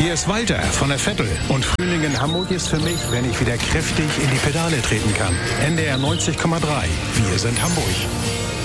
Hier ist Walter von der Vettel. Und Frühling in Hamburg ist für mich, wenn ich wieder kräftig in die Pedale treten kann. NDR 90,3. Wir sind Hamburg.